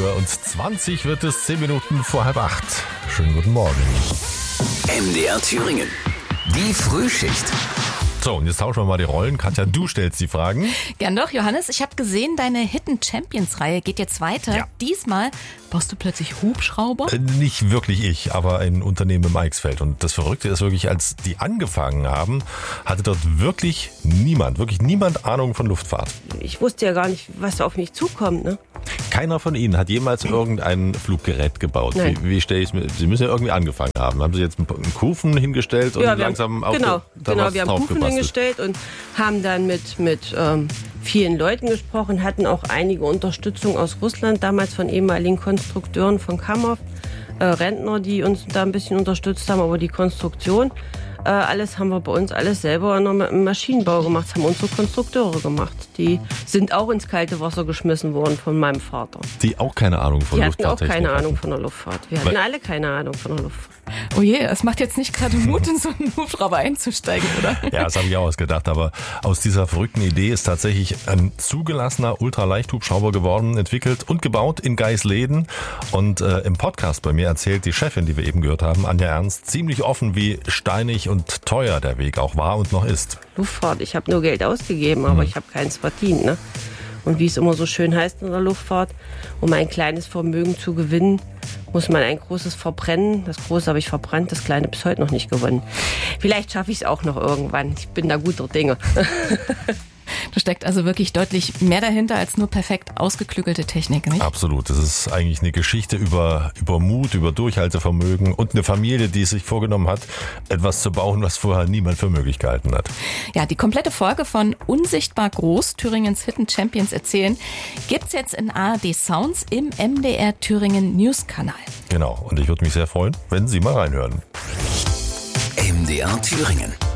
Uhr und 20 wird es, 10 Minuten vor 7:30. Schönen guten Morgen. MDR Thüringen. Die Frühschicht. So, und jetzt tauschen wir mal die Rollen. Katja, du stellst die Fragen. Gern doch, Johannes. Ich habe gesehen, deine Hidden Champions-Reihe geht jetzt weiter. Ja. Diesmal baust du plötzlich Hubschrauber. Nicht wirklich ich, aber ein Unternehmen im Eichsfeld. Und das Verrückte ist wirklich, als die angefangen haben, hatte dort wirklich niemand Ahnung von Luftfahrt. Ich wusste ja gar nicht, was auf mich zukommt, ne? Keiner von Ihnen hat jemals irgendein Fluggerät gebaut. Nein. Wie stelle ich es mir? Sie müssen ja irgendwie angefangen haben. Haben Sie jetzt einen Kufen hingestellt und langsam auf Genau, da wir was haben drauf Kufen gebastelt? hingestellt und haben dann mit vielen Leuten gesprochen, hatten auch einige Unterstützung aus Russland, damals von ehemaligen Konstrukteuren von Kamov, Rentner, die uns da ein bisschen unterstützt haben, aber die Konstruktion, alles haben wir bei uns alles selber im Maschinenbau gemacht, das haben unsere Konstrukteure gemacht. Die sind auch ins kalte Wasser geschmissen worden von meinem Vater. Die auch keine Ahnung von Die hatten auch Luftfahrttechnik keine hatten. Ahnung von der Luftfahrt. Wir hatten alle keine Ahnung von der Luftfahrt. Oh je, es macht jetzt nicht gerade Mut, in so einen Hubschrauber einzusteigen, oder? Ja, das habe ich auch ausgedacht, aber aus dieser verrückten Idee ist tatsächlich ein zugelassener Ultraleichthubschrauber geworden, entwickelt und gebaut in Geisleden. Und im Podcast bei mir erzählt die Chefin, die wir eben gehört haben, Anja Ernst, ziemlich offen, wie steinig und teuer der Weg auch war und noch ist. Luftfahrt, ich habe nur Geld ausgegeben, aber ich habe keins verdient, ne? Und wie es immer so schön heißt in der Luftfahrt, um ein kleines Vermögen zu gewinnen, muss man ein großes verbrennen. Das große habe ich verbrannt, das kleine bis heute noch nicht gewonnen. Vielleicht schaffe ich es auch noch irgendwann. Ich bin da guter Dinge. Da steckt also wirklich deutlich mehr dahinter als nur perfekt ausgeklügelte Technik, nicht? Absolut. Das ist eigentlich eine Geschichte über Mut, über Durchhaltevermögen und eine Familie, die sich vorgenommen hat, etwas zu bauen, was vorher niemand für möglich gehalten hat. Ja, die komplette Folge von Unsichtbar Groß, Thüringens Hidden Champions erzählen, gibt's jetzt in ARD Sounds im MDR Thüringen News-Kanal. Genau. Und ich würde mich sehr freuen, wenn Sie mal reinhören. MDR Thüringen.